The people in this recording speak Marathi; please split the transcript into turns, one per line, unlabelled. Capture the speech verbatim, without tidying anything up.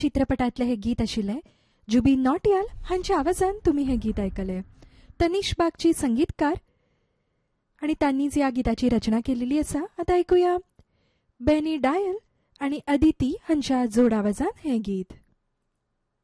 चित्रपटातले हे गीत आशिल्ले. जुबीन नौटियाल हांच्या आवाजान तुम्ही हे गीत आयकले. तनिष बागची संगीतकार आणि त्यांनीच या गीताची रचना केलेली आसा. आता ऐकूया बेनी डायल आणि अदिती हांच्या जोड आवाजान हे गीत.